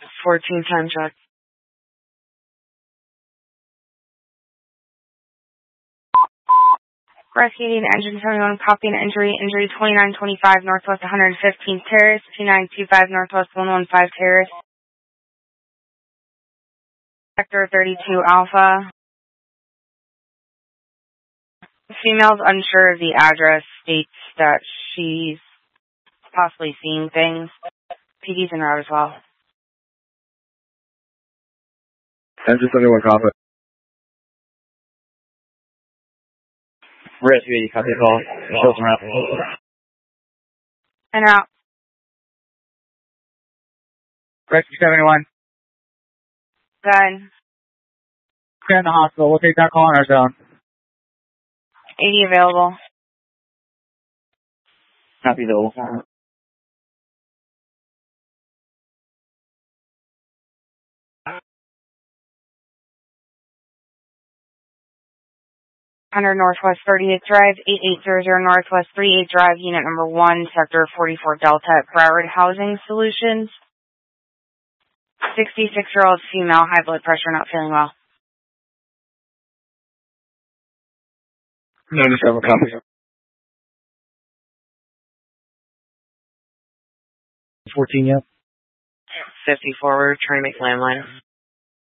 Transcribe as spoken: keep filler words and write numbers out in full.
fourteen time check. Rescuing engine seventy-one, copying injury, injury twenty-nine twenty-five, Northwest one hundred fifteenth Terrace, two nine two five, Northwest one one five Terrace. Sector thirty-two Alpha. The female's unsure of the address, states that she's possibly seeing things. P D's en route as well. Engine seventy-one, copy. Rescue, you copy the call. Shows them out. En route. Rescue seventy-one. Good. Clear in the hospital. We'll take that call on our zone. eighty available. Copy the old. one hundred Northwest thirty-eighth Drive, eighty-eight hundred Northwest thirty-eighth Drive, Unit Number one, Sector forty-four Delta at Broward Housing Solutions. sixty-six-year-old female, high blood pressure, not feeling well. No, just have a copy. fourteen, yep. fifty forward, trying to make landline.